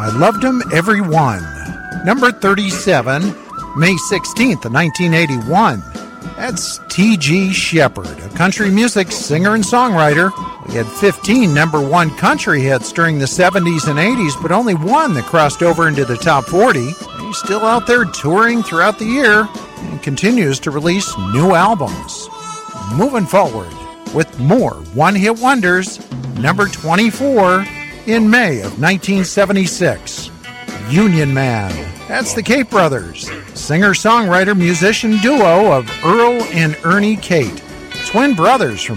I Loved 'Em Every One. Number 37, May 16th, 1981. That's T.G. Shepherd, a country music singer and songwriter. We had 15 number one country hits during the 70s and 80s, but only one that crossed over into the top 40. He's still out there touring throughout the year and continues to release new albums. Moving forward with more one-hit wonders, number 24 in May of 1976, Union Man. That's the Cape Brothers, singer-songwriter-musician duo of Earl and Ernie Cate, twin brothers from